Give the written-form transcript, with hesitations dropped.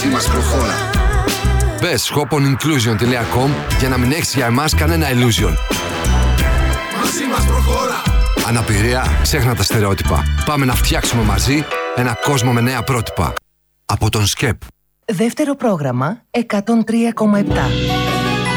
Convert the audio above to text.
μαζί μας προχώρα. Μπες shoponinclusion.com για να μην έχεις για εμάς κανένα illusion. Μαζί μας προχώρα. Αναπηρία, ξέχνα τα στερεότυπα. Πάμε να φτιάξουμε μαζί ένα κόσμο με νέα πρότυπα. Από τον ΣΚΕΠ. Δεύτερο πρόγραμμα 103,7.